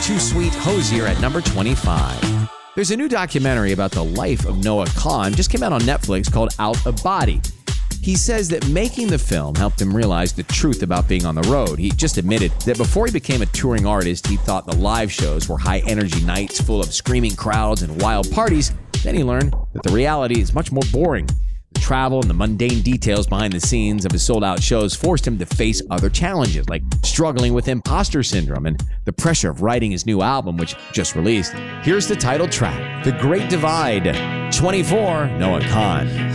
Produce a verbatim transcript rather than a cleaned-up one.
Too Sweet Hosier at number twenty-five. There's a new documentary about the life of Noah Kahan, just came out on Netflix, called Out of Body. He says that making the film helped him realize the truth about being on the road. He just admitted that before he became a touring artist, he thought the live shows were high-energy nights full of screaming crowds and wild parties. Then he learned that the reality is much more boring. The travel and the mundane details behind the scenes of his sold-out shows forced him to face other challenges, like struggling with imposter syndrome and the pressure of writing his new album, which just released. Here's the title track, The Great Divide, twenty-four, Noah Kahan.